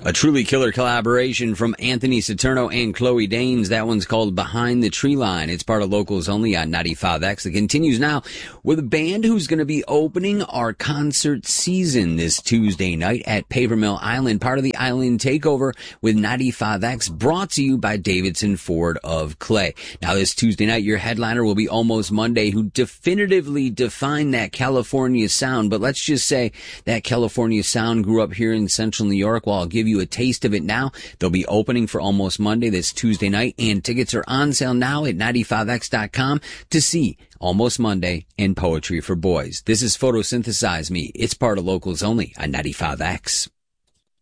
A truly killer collaboration from Anthony Saturno and Chloe Danes. That one's called Behind the Tree Line. It's part of Locals Only on 95X. It continues now with a band who's going to be opening our concert season this Tuesday night at Papermill Island, part of the Island Takeover with 95X, brought to you by Davidson Ford of Clay. Now, this Tuesday night, your headliner will be Almost Monday, who definitively defined that California sound. But let's just say that California sound grew up here in Central New York. Well, I'll give you a taste of it now. They'll be opening for Almost Monday this Tuesday night, and tickets are on sale now at 95x.com to see Almost Monday and Poetry for Boys. This is Photosynthesize Me. It's part of Locals Only on 95X.